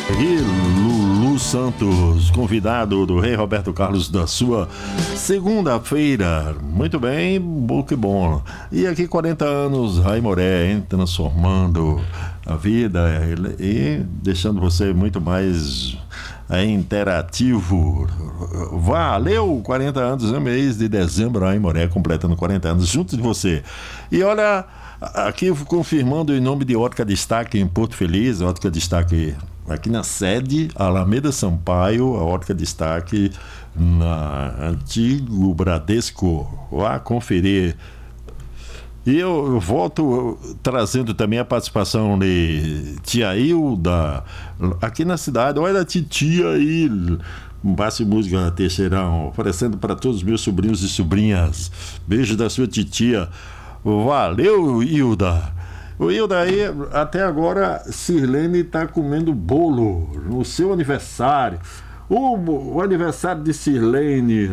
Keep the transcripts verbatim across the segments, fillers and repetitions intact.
E Lulu Santos, convidado do Rei Roberto Carlos da sua segunda-feira. Muito bem, bom que bom. E aqui quarenta anos, Aimoré, hein, transformando a vida e deixando você muito mais é, interativo. Valeu, quarenta anos, no mês de dezembro, Aimoré completando quarenta anos junto de você. E olha, aqui confirmando em nome de Ótica Destaque em Porto Feliz, Ótica Destaque aqui na sede, Alameda Sampaio, a Ótica Destaque na antigo Bradesco. Vá conferir. E eu, eu volto trazendo também a participação de Tia Hilda aqui na cidade. Olha a titia Hilda, um passe música Teixeirão, oferecendo para todos os meus sobrinhos e sobrinhas. Beijo da sua titia. Valeu, Hilda. O Hilda aí, até agora, Sirlene está comendo bolo no seu aniversário. O, o aniversário de Sirlene,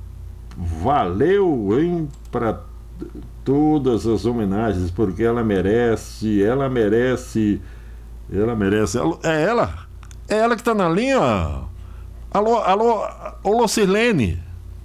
valeu, hein, para todas as homenagens, porque ela merece, ela merece, ela merece. É ela? É ela que está na linha? Alô, alô, alô, Sirlene.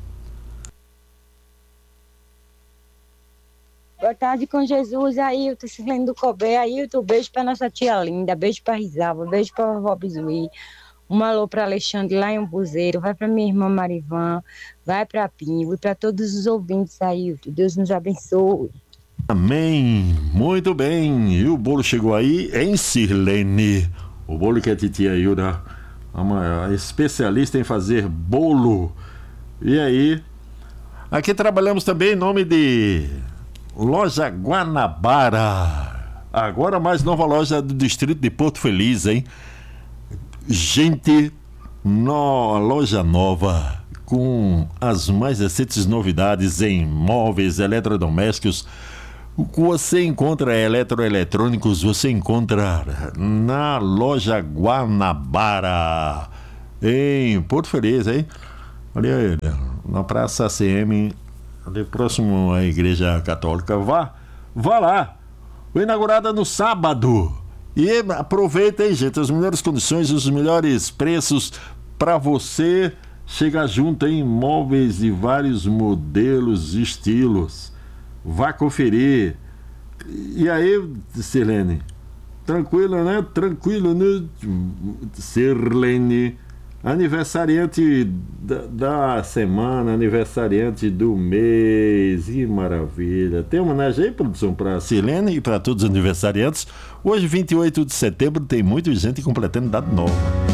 Boa tarde com Jesus, Ailton, Sirlene do Cobé. Ailton, beijo pra nossa tia Linda, beijo pra Risalva, beijo pra vovó Bizuí. Um alô pra Alexandre lá em Umbuzeiro, vai pra minha irmã Marivan, vai pra Pinho e pra todos os ouvintes, Ailton. Deus nos abençoe. Amém, muito bem. E o bolo chegou aí em Sirlene. O bolo que a titia Hilda, uma especialista em fazer bolo. E aí, aqui trabalhamos também em nome de Loja Guanabara, agora a mais nova loja do distrito de Porto Feliz, hein? Gente, no, loja nova com as mais recentes novidades em móveis, eletrodomésticos. O que você encontra eletroeletrônicos, você encontra na Loja Guanabara, em Porto Feliz, hein? Olha aí, na Praça C M, ali próximo à Igreja Católica. Vá, vá lá. Foi inaugurada no sábado. E aproveita aí, gente, as melhores condições, os melhores preços para você chegar junto em móveis de vários modelos e estilos. Vá conferir. E aí, Sirlene? Tranquilo, né? Tranquilo, né? Sirlene, aniversariante da, da semana, aniversariante do mês, que maravilha. Tem homenagem aí, produção, para Sirlene e para todos os aniversariantes. Hoje, vinte e oito de setembro, tem muita gente completando data nova.